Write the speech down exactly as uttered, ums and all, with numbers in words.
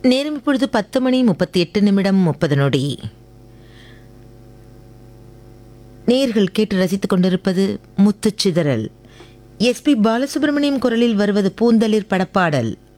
நேரம் இப்பொழுது பத்து மணி முப்பத்தி எட்டு நிமிடம் முப்பது நொடி. நேர்கள் கேட்டு ரசித்துக் கொண்டிருப்பது முத்துச்சிதறல். எஸ்பி பாலசுப்ரமணியம் குரலில் வருவது பூந்தளிர் படப்பாடல்.